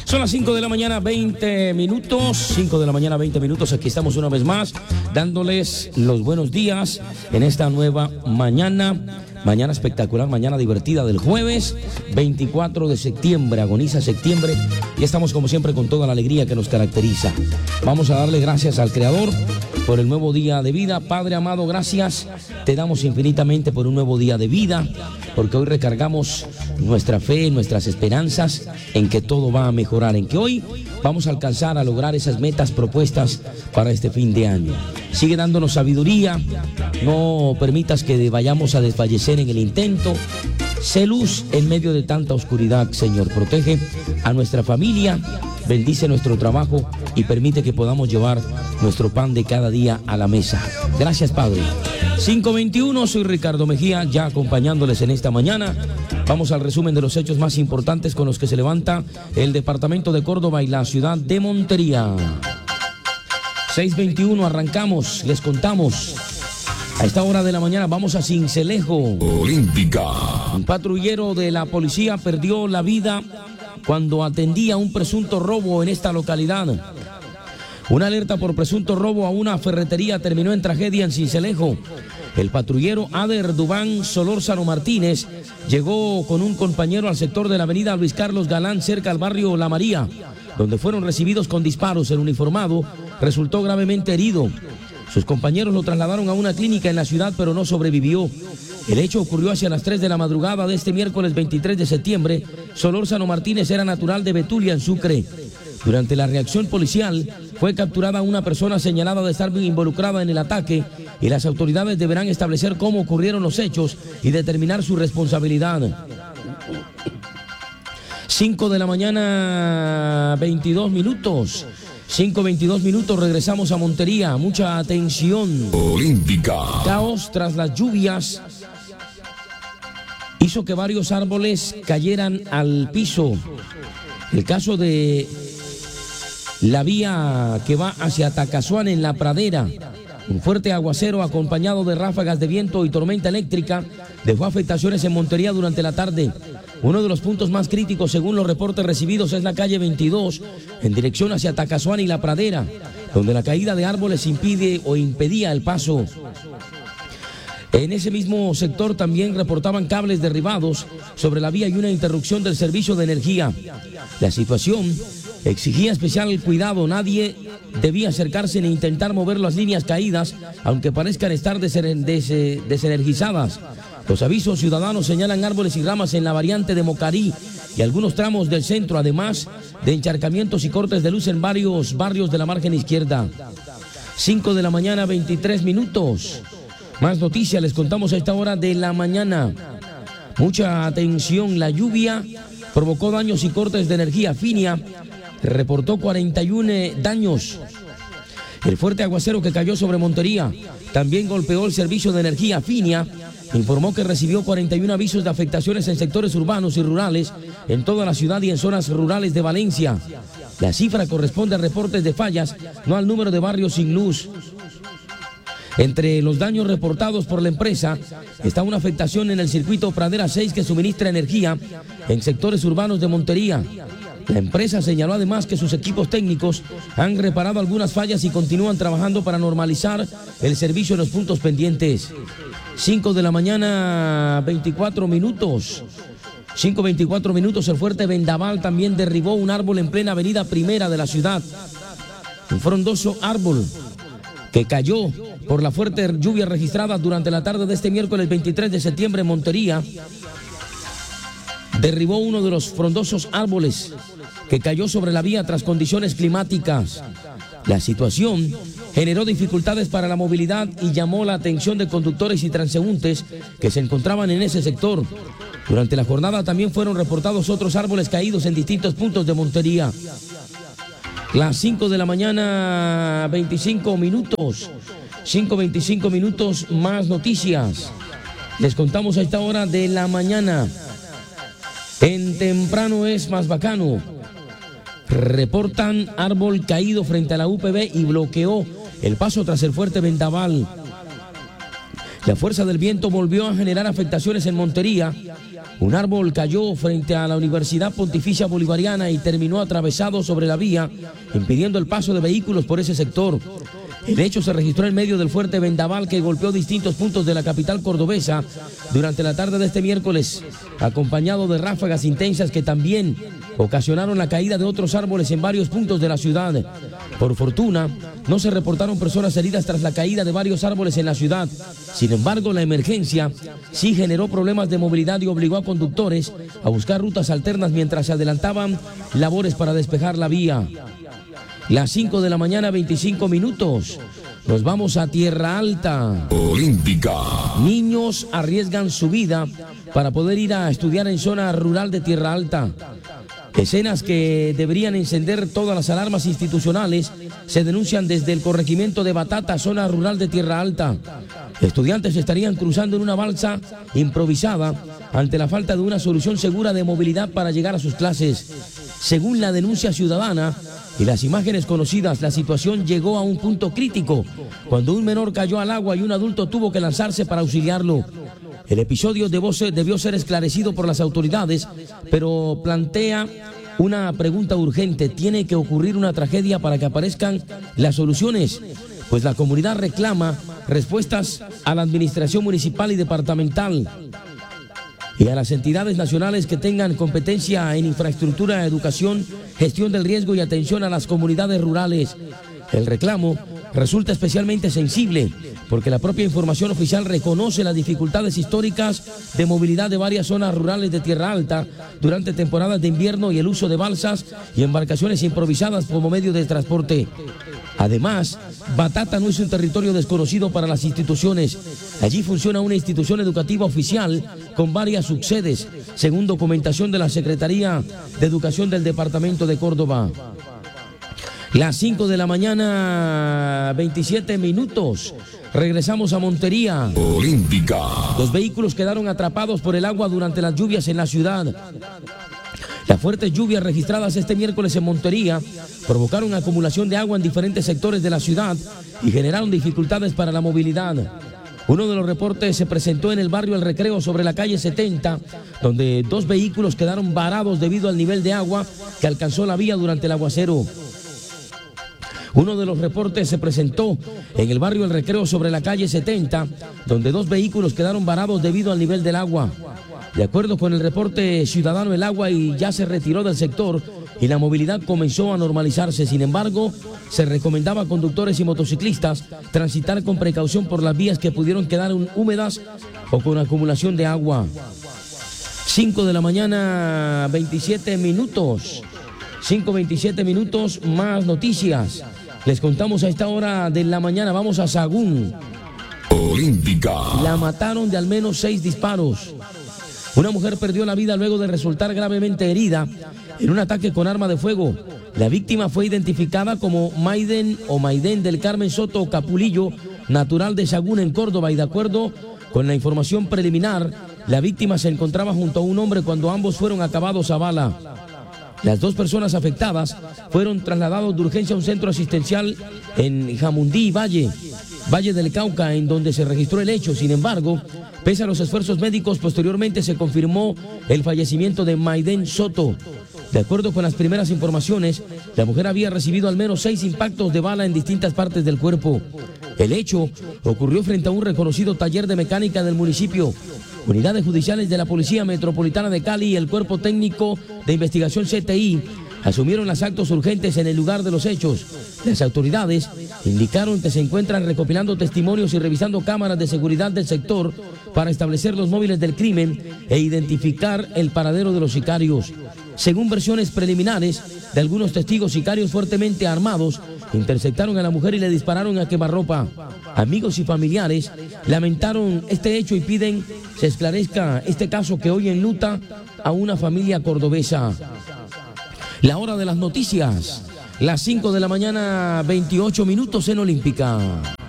Son las 5 de la mañana, 20 minutos. 5 de la mañana, 20 minutos. Aquí estamos una vez más dándoles los buenos días en esta nueva mañana. Mañana espectacular, mañana divertida del jueves 24 de septiembre. Agoniza septiembre y estamos como siempre con toda la alegría que nos caracteriza. Vamos a darle gracias al Creador por el nuevo día de vida. Padre amado, gracias. Te damos infinitamente por un nuevo día de vida, porque hoy recargamos nuestra fe, nuestras esperanzas en que todo va a mejorar, en que hoy vamos a alcanzar a lograr esas metas propuestas para este fin de año. Sigue dándonos sabiduría, no permitas que vayamos a desfallecer en el intento. Sé luz en medio de tanta oscuridad, Señor. Protege a nuestra familia, bendice nuestro trabajo y permite que podamos llevar nuestro pan de cada día a la mesa. Gracias, Padre. 5:21, soy Ricardo Mejía, ya acompañándoles en esta mañana. Vamos al resumen de los hechos más importantes con los que se levanta el departamento de Córdoba y la ciudad de Montería. 6:21, arrancamos, les contamos. A esta hora de la mañana vamos a Sincelejo. Olímpica. Un patrullero de la policía perdió la vida cuando atendía un presunto robo en esta localidad. Una alerta por presunto robo a una ferretería terminó en tragedia en Sincelejo. El patrullero Ader Dubán Solórzano Martínez llegó con un compañero al sector de la avenida Luis Carlos Galán, cerca al barrio La María, donde fueron recibidos con disparos. El uniformado resultó gravemente herido. Sus compañeros lo trasladaron a una clínica en la ciudad, pero no sobrevivió. El hecho ocurrió hacia las 3 de la madrugada de este miércoles 23 de septiembre. Solórzano Martínez era natural de Betulia, en Sucre. Durante la reacción policial fue capturada una persona señalada de estar involucrada en el ataque y las autoridades deberán establecer cómo ocurrieron los hechos y determinar su responsabilidad. 5 de la mañana, 22 minutos. 5:22 minutos, regresamos a Montería. Mucha atención. Olímpica. Caos tras las lluvias hizo que varios árboles cayeran al piso. El caso de la vía que va hacia Tacazuán en La Pradera. Un fuerte aguacero acompañado de ráfagas de viento y tormenta eléctrica dejó afectaciones en Montería durante la tarde. Uno de los puntos más críticos, según los reportes recibidos, es la calle 22, en dirección hacia Tacazuán y La Pradera, donde la caída de árboles impedía el paso. En ese mismo sector también reportaban cables derribados sobre la vía y una interrupción del servicio de energía. La situación exigía especial cuidado. Nadie debía acercarse ni intentar mover las líneas caídas, aunque parezcan estar desenergizadas. Los avisos ciudadanos señalan árboles y ramas en la variante de Mocarí y algunos tramos del centro, además de encharcamientos y cortes de luz en varios barrios de la margen izquierda. 5 de la mañana, 23 minutos. Más noticias les contamos a esta hora de la mañana. Mucha atención, la lluvia provocó daños y cortes de energía. Finia reportó 41 daños. El fuerte aguacero que cayó sobre Montería también golpeó el servicio de energía. Finia informó que recibió 41 avisos de afectaciones en sectores urbanos y rurales en toda la ciudad y en zonas rurales de Valencia. La cifra corresponde a reportes de fallas, no al número de barrios sin luz. Entre los daños reportados por la empresa está una afectación en el circuito Pradera 6 que suministra energía en sectores urbanos de Montería. La empresa señaló además que sus equipos técnicos han reparado algunas fallas y continúan trabajando para normalizar el servicio en los puntos pendientes. 5 de la mañana, 24 minutos. 5:24 minutos, el fuerte vendaval también derribó un árbol en plena avenida Primera de la ciudad. Un frondoso árbol que cayó por la fuerte lluvia registrada durante la tarde de este miércoles 23 de septiembre en Montería. Derribó uno de los frondosos árboles que cayó sobre la vía tras condiciones climáticas. La situación generó dificultades para la movilidad y llamó la atención de conductores y transeúntes que se encontraban en ese sector. Durante la jornada también fueron reportados otros árboles caídos en distintos puntos de Montería. Las 5 de la mañana, 25 minutos. 5:25 minutos, más noticias. Les contamos a esta hora de la mañana. En Temprano es más bacano. Reportan árbol caído frente a la UPB y bloqueó el paso tras el fuerte vendaval. La fuerza del viento volvió a generar afectaciones en Montería. Un árbol cayó frente a la Universidad Pontificia Bolivariana y terminó atravesado sobre la vía, impidiendo el paso de vehículos por ese sector. El hecho se registró en medio del fuerte vendaval que golpeó distintos puntos de la capital cordobesa durante la tarde de este miércoles, acompañado de ráfagas intensas que también ocasionaron la caída de otros árboles en varios puntos de la ciudad. Por fortuna, no se reportaron personas heridas tras la caída de varios árboles en la ciudad. Sin embargo, la emergencia sí generó problemas de movilidad y obligó a conductores a buscar rutas alternas mientras se adelantaban labores para despejar la vía. Las 5 de la mañana, 25 minutos. Nos vamos a Tierra Alta. Olímpica. Niños arriesgan su vida para poder ir a estudiar en zona rural de Tierra Alta. Escenas que deberían encender todas las alarmas institucionales se denuncian desde el corregimiento de Batata, zona rural de Tierra Alta. Estudiantes estarían cruzando en una balsa improvisada ante la falta de una solución segura de movilidad para llegar a sus clases. Según la denuncia ciudadana y las imágenes conocidas, la situación llegó a un punto crítico cuando un menor cayó al agua y un adulto tuvo que lanzarse para auxiliarlo. El episodio debió ser esclarecido por las autoridades, pero plantea una pregunta urgente. ¿Tiene que ocurrir una tragedia para que aparezcan las soluciones? Pues la comunidad reclama respuestas a la administración municipal y departamental y a las entidades nacionales que tengan competencia en infraestructura, educación, gestión del riesgo y atención a las comunidades rurales. El reclamo resulta especialmente sensible porque la propia información oficial reconoce las dificultades históricas de movilidad de varias zonas rurales de Tierra Alta durante temporadas de invierno y el uso de balsas y embarcaciones improvisadas como medio de transporte. Además, Batata no es un territorio desconocido para las instituciones. Allí funciona una institución educativa oficial con varias subsedes, según documentación de la Secretaría de Educación del Departamento de Córdoba. Las 5 de la mañana, 27 minutos. Regresamos a Montería. Olímpica. Los vehículos quedaron atrapados por el agua durante las lluvias en la ciudad. Las fuertes lluvias registradas este miércoles en Montería provocaron acumulación de agua en diferentes sectores de la ciudad y generaron dificultades para la movilidad. Uno de los reportes se presentó en el barrio El Recreo sobre la calle 70, donde 2 vehículos quedaron varados debido al nivel de agua que alcanzó la vía durante el aguacero. Uno de los reportes se presentó en el barrio El Recreo sobre la calle 70, donde 2 vehículos quedaron varados debido al nivel del agua. De acuerdo con el reporte ciudadano, el agua ya se retiró del sector y la movilidad comenzó a normalizarse. Sin embargo, se recomendaba a conductores y motociclistas transitar con precaución por las vías que pudieron quedar húmedas o con acumulación de agua. 5 de la mañana, 27 minutos. 5:27 minutos, más noticias. Les contamos a esta hora de la mañana. Vamos a Sahagún. Olímpica. La mataron de al menos 6 disparos. Una mujer perdió la vida luego de resultar gravemente herida en un ataque con arma de fuego. La víctima fue identificada como Maiden del Carmen Soto Capulillo, natural de Sahagún en Córdoba, y de acuerdo con la información preliminar, la víctima se encontraba junto a un hombre cuando ambos fueron acabados a bala. Las 2 personas afectadas fueron trasladados de urgencia a un centro asistencial en Jamundí, Valle del Cauca, en donde se registró el hecho. Sin embargo, pese a los esfuerzos médicos, posteriormente se confirmó el fallecimiento de Maiden Soto. De acuerdo con las primeras informaciones, la mujer había recibido al menos 6 impactos de bala en distintas partes del cuerpo. El hecho ocurrió frente a un reconocido taller de mecánica del municipio. Unidades judiciales de la Policía Metropolitana de Cali y el Cuerpo Técnico de Investigación CTI asumieron los actos urgentes en el lugar de los hechos. Las autoridades indicaron que se encuentran recopilando testimonios y revisando cámaras de seguridad del sector para establecer los móviles del crimen e identificar el paradero de los sicarios. Según versiones preliminares de algunos testigos, sicarios fuertemente armados interceptaron a la mujer y le dispararon a quemarropa. Amigos y familiares lamentaron este hecho y piden se esclarezca este caso que hoy enluta a una familia cordobesa. La hora de las noticias, las 5 de la mañana, 28 minutos en Olímpica.